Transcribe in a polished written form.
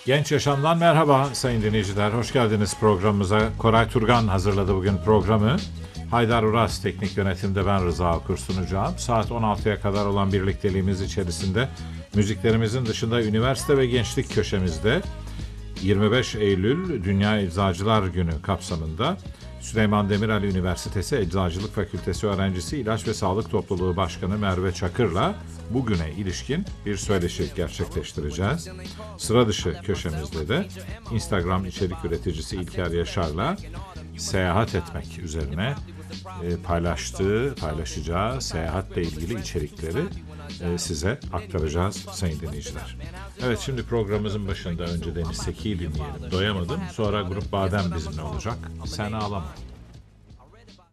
Genç Yaşam'dan merhaba sayın dinleyiciler. Hoş geldiniz programımıza. Koray Turgan hazırladı bugün programı. Haydar Uras teknik yönetimde, ben Rıza Okur sunacağım. Saat 16'ya kadar olan birlikteliğimiz içerisinde müziklerimizin dışında üniversite ve gençlik köşemizde 25 Eylül Dünya Eczacılar Günü kapsamında Süleyman Demirel Üniversitesi Eczacılık Fakültesi öğrencisi İlaç ve Sağlık Topluluğu Başkanı Merve Çakır'la bugüne ilişkin bir söyleşi gerçekleştireceğiz. Sıra dışı köşemizde de Instagram içerik üreticisi İlker Yaşar'la seyahat etmek üzerine paylaşacağı seyahatle ilgili içerikleri size aktaracağız sayın dinleyiciler. Evet, şimdi programımızın başında önce Deniz Seki'yi dinleyelim. Doyamadım. Sonra Grup Badem bizimle olacak. Sen ağlama.